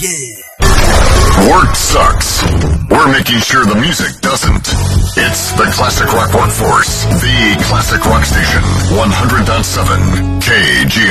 Work sucks. We're making sure the music doesn't. It's the Classic Rock Workforce, the Classic Rock Station, 100.7 KGR.